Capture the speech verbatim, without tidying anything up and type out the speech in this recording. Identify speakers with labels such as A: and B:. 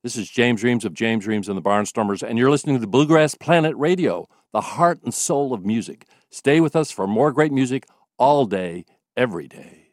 A: This is James Reams of James Reams and the Barnstormers, and you're listening to the Bluegrass Planet Radio, the heart and soul of music. Stay with us for more great music all day, every day.